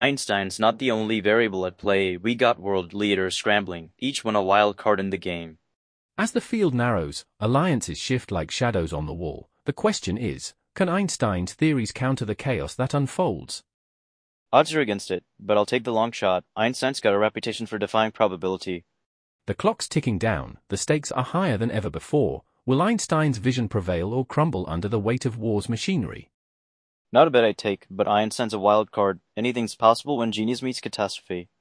Einstein's not the only variable at play. We got world leaders scrambling, each one a wild card in the game. As the field narrows, alliances shift like shadows on the wall. The question is, can Einstein's theories counter the chaos that unfolds? Odds are against it, but I'll take the long shot. Einstein's got a reputation for defying probability. The clock's ticking down, the stakes are higher than ever before. Will Einstein's vision prevail or crumble under the weight of war's machinery? Not a bet I'd take, but Einstein's a wild card. Anything's possible when genius meets catastrophe.